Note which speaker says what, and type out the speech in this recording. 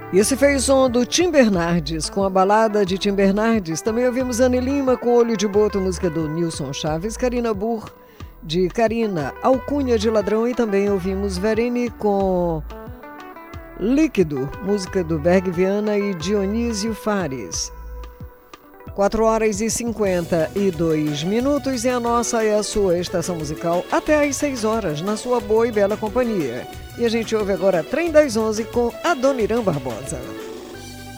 Speaker 1: E esse foi o som do Tim Bernardes, com a balada de Tim Bernardes. Também ouvimos Anny Lima com Olho de Boto, música do Nilson Chaves, Karina Burr, de Karina, Alcunha de Ladrão, e também ouvimos Verene com Líquido, música do Berg Viana e Dionísio Fares. 4h52 e a nossa e a sua estação musical até às 6 horas, na sua boa e bela companhia. E a gente ouve agora Trem das 11 com Adoniran Barbosa.